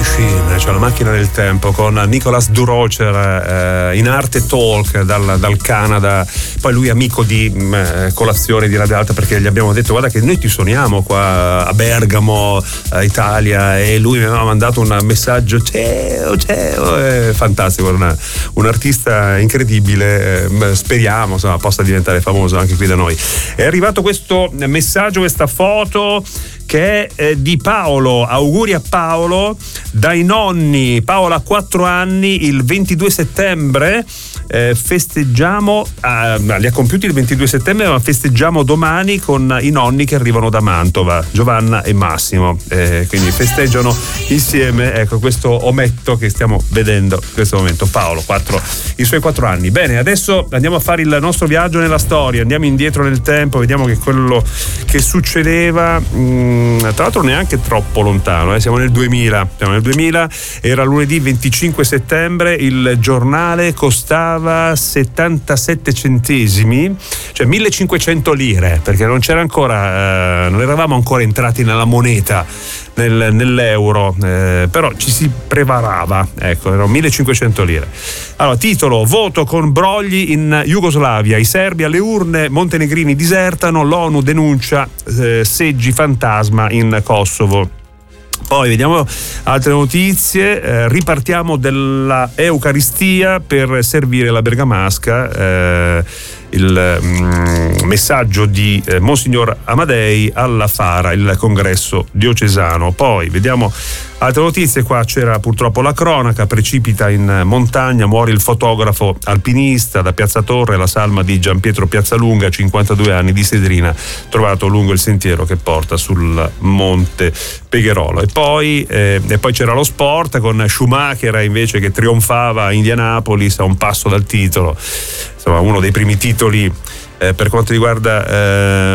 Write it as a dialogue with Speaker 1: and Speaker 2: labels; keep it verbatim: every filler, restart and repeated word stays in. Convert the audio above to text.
Speaker 1: Machine, cioè la macchina del tempo, con Nicolas Durocher eh, in arte talk dal, dal Canada. Poi lui è amico di mh, colazione di Radio Alta, perché gli abbiamo detto guarda che noi ti suoniamo qua a Bergamo, a Italia, e lui mi aveva mandato un messaggio ciao ciao, è fantastico, una, un artista incredibile, eh, speriamo insomma possa diventare famoso anche qui da noi. È arrivato questo messaggio, questa foto che è eh, di Paolo. Auguri a Paolo dai nonni. Paolo ha quattro anni, il ventidue settembre eh, festeggiamo, ah, li ha compiuti il ventidue settembre, ma festeggiamo domani con i nonni che arrivano da Mantova, Giovanna e Massimo, eh, quindi festeggiano insieme, ecco, questo ometto che stiamo vedendo in questo momento. Paolo, quattro, i suoi quattro anni. Bene, adesso andiamo a fare il nostro viaggio nella storia, andiamo indietro nel tempo, vediamo che quello che succedeva mh, tra l'altro neanche troppo lontano, eh. siamo nel duemila, siamo nel duemila, era lunedì venticinque settembre, il giornale costava settantasette centesimi, cioè millecinquecento lire, perché non c'era ancora, eh, non eravamo ancora entrati nella moneta, nel, nell'euro, eh, però ci si preparava, ecco, erano millecinquecento lire. Allora, titolo: voto con brogli in Jugoslavia, i serbi alle urne, montenegrini disertano, l'ONU denuncia eh, seggi fantasma in Kosovo. Poi vediamo altre notizie, eh, ripartiamo dalla Eucaristia per servire la bergamasca, eh, il mm, messaggio di eh, Monsignor Amadei alla Fara, il congresso diocesano. Poi vediamo altre notizie, qua c'era purtroppo la cronaca, precipita in montagna, muore il fotografo alpinista da Piazza Torre, la salma di Gianpietro Piazzalunga, cinquantadue anni, di Sedrina, trovato lungo il sentiero che porta sul Monte Pegherolo. E poi, eh, e poi c'era lo sport con Schumacher invece che trionfava a Indianapolis a un passo dal titolo, insomma uno dei primi titoli eh, per quanto riguarda eh,